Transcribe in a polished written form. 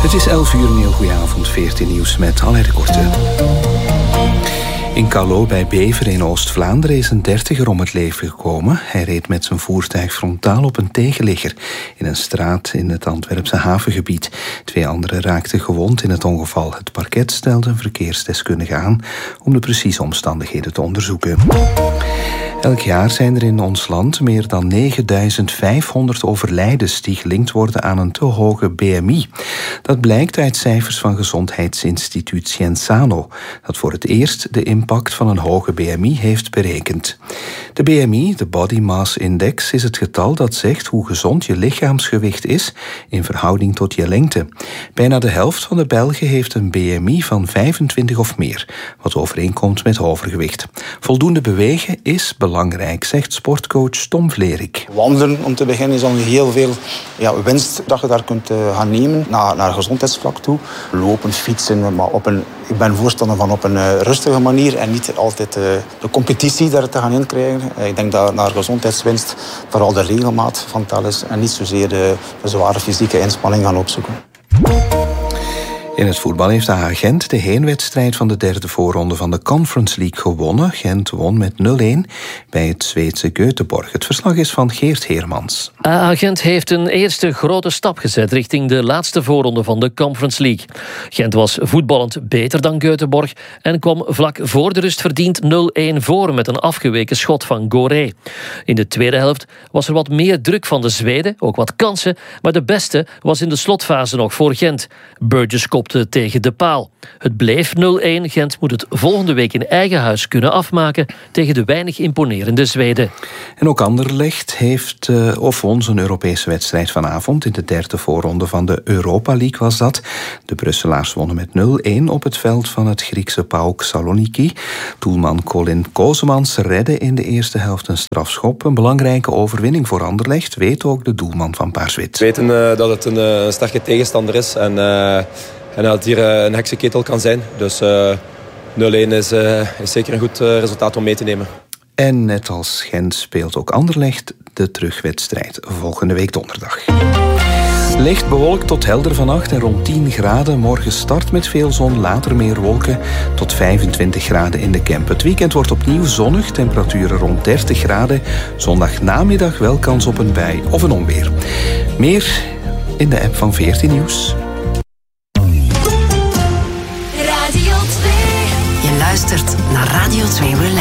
Het is 11 uur, een heel goede avond, 14 nieuws met Alain de Korte. In Callot bij Beveren in Oost-Vlaanderen is een 30er om het leven gekomen. Hij reed met zijn voertuig frontaal op een tegenligger in een straat in het Antwerpse havengebied. 2 anderen raakten gewond in het ongeval. Het parket stelde een verkeersdeskundige aan om de precieze omstandigheden te onderzoeken. Elk jaar zijn er in ons land meer dan 9500 overlijdens die gelinkt worden aan een te hoge BMI. Dat blijkt uit cijfers van gezondheidsinstituut Cienzano, dat voor het eerst de impact van een hoge BMI heeft berekend. De BMI, de Body Mass Index, is het getal dat zegt hoe gezond je lichaamsgewicht is in verhouding tot je lengte. Bijna de helft van de Belgen heeft een BMI van 25 of meer, wat overeenkomt met overgewicht. Voldoende bewegen is belangrijk, zegt sportcoach Tom Vlerik. Wandelen, om te beginnen, is al heel veel winst dat je daar kunt gaan nemen naar gezondheidsvlak toe. Lopen, fietsen, maar ik ben voorstander van op een rustige manier en niet altijd de competitie daar te gaan inkrijgen. Ik denk dat naar gezondheidswinst vooral de regelmaat van tel is en niet zozeer de zware fysieke inspanning gaan opzoeken. In het voetbal heeft AA Gent de heenwedstrijd van de derde voorronde van de Conference League gewonnen. Gent won met 0-1 bij het Zweedse Göteborg. Het verslag is van Geert Heermans. AA Gent heeft een eerste grote stap gezet richting de laatste voorronde van de Conference League. Gent was voetballend beter dan Göteborg en kwam vlak voor de rust verdiend 0-1 voor met een afgeweken schot van Goré. In de tweede helft was er wat meer druk van de Zweden, ook wat kansen, maar de beste was in de slotfase nog voor Gent. Burgess kopte tegen de paal. Het bleef 0-1. Gent moet het volgende week in eigen huis kunnen afmaken tegen de weinig imponerende Zweden. En ook Anderlecht heeft won zijn Europese wedstrijd vanavond. In de derde voorronde van de Europa League was dat. De Brusselaars wonnen met 0-1 op het veld van het Griekse PAOK Saloniki. Doelman Colin Kozemans redde in de eerste helft een strafschop. Een belangrijke overwinning voor Anderlecht, weet ook de doelman van Paars-Wit. We weten dat het een sterke tegenstander is en dat het hier een heksenketel kan zijn. Dus 0-1 is zeker een goed resultaat om mee te nemen. En net als Gent speelt ook Anderlecht de terugwedstrijd volgende week donderdag. Licht bewolkt tot helder vannacht en rond 10 graden. Morgen start met veel zon, later meer wolken tot 25 graden in de Kemp. Het weekend wordt opnieuw zonnig, temperaturen rond 30 graden. Zondag namiddag wel kans op een bui of een onweer. Meer in de app van 14 Nieuws. Radio 2. Je luistert naar Radio 2 Relax.